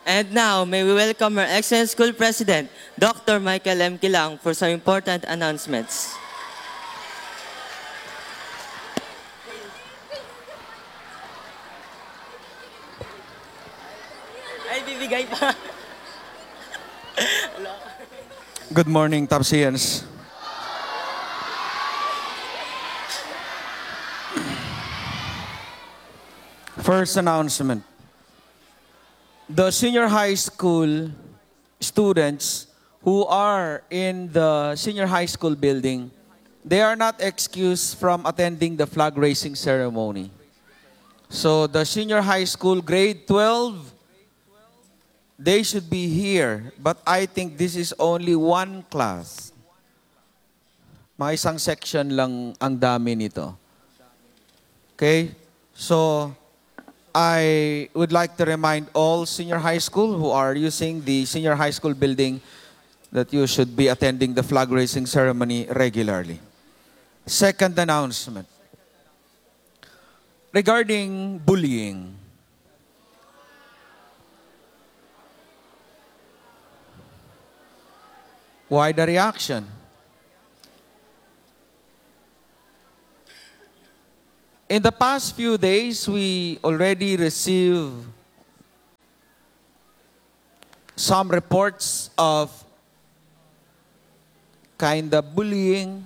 And now, may we welcome our excellent school president, Dr. Michael M. Kilang, for some important announcements. Ay, bibigay pa. Good morning, Tapsians. First announcement. The senior high school students who are in the senior high school building, they are not excused from attending the flag raising ceremony. So the senior high school grade 12, they should be here. But I think this is only one class. Mga isang section lang ang dami nito. Okay? So, I would like to remind all senior high school who are using the senior high school building that you should be attending the flag raising ceremony regularly. Second announcement. Regarding bullying. Why the reaction? In the past few days, we already received some reports of kind of bullying.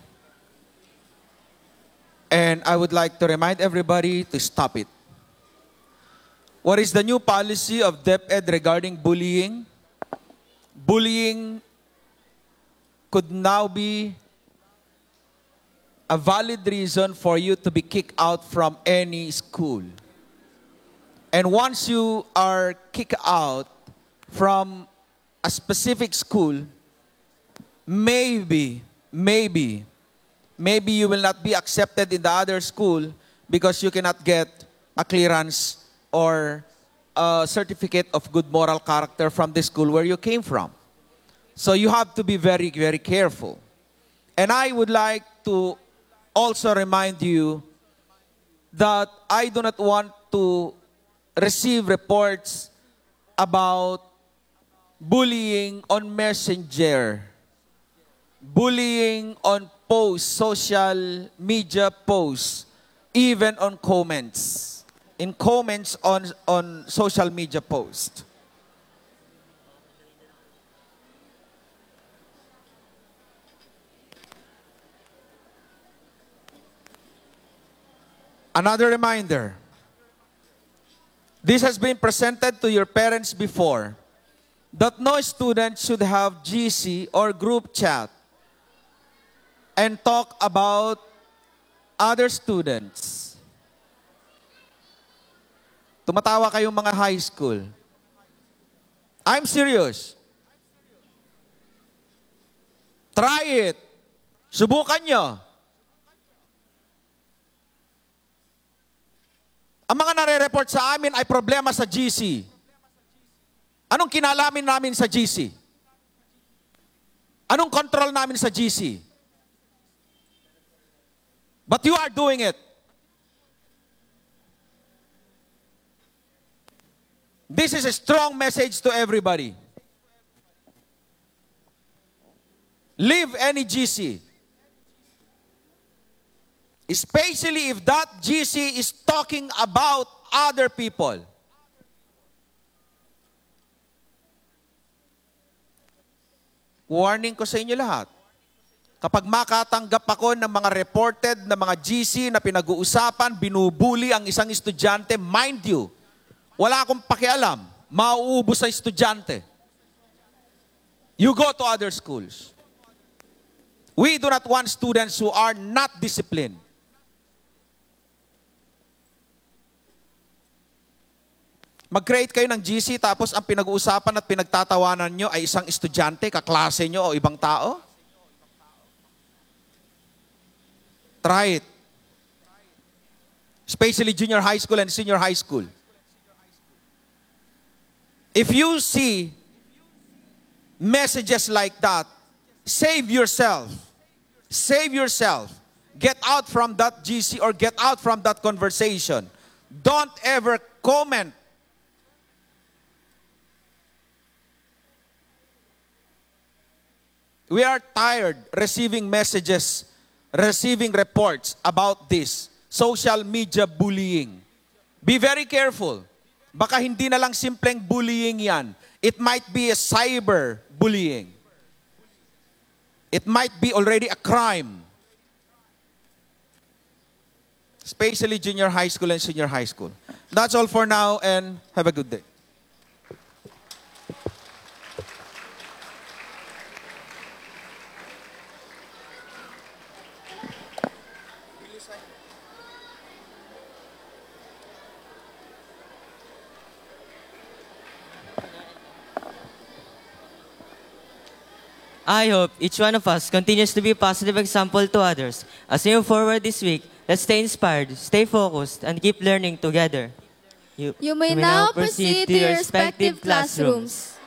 And I would like to remind everybody to stop it. What is the new policy of DepEd regarding bullying? Bullying could now be a valid reason for you to be kicked out from any school. And once you are kicked out from a specific school, maybe you will not be accepted in the other school because you cannot get a clearance or a certificate of good moral character from the school where you came from. So you have to be very, very careful. And I would like to also remind you that I do not want to receive reports about bullying on Messenger, bullying on posts, social media posts, even on comments, in comments on social media posts. Another reminder, this has been presented to your parents before, that no student should have GC or group chat and talk about other students. Tumatawa kayong mga high school. I'm serious. Try it. Subukan nyo. Ang mga nare-report sa amin ay problema sa GC. Anong kinalamin namin sa GC? Anong control namin sa GC? But you are doing it. This is a strong message to everybody. Leave any GC. Especially if that GC is talking about other people. Warning ko sa inyo lahat. Kapag makatanggap ako ng mga reported na mga GC na pinag-uusapan, binubuli ang isang estudyante, mind you, wala akong pakialam, mauubos sa estudyante. You go to other schools. We do not want students who are not disciplined. Mag-create kayo ng GC tapos ang pinag-uusapan at pinagtatawanan nyo ay isang estudyante, kaklase nyo o ibang tao? Try it. Especially junior high school and senior high school. If you see messages like that, save yourself. Save yourself. Get out from that GC or get out from that conversation. Don't ever comment We are tired receiving messages, receiving reports about this social media bullying. Be very careful. Baka hindi na lang simpleng bullying yan. It might be a cyber bullying. It might be already a crime. Especially junior high school and senior high school. That's all for now, and have a good day. I hope each one of us continues to be a positive example to others. As we move forward this week, let's stay inspired, stay focused, and keep learning together. You may now proceed to your respective classrooms.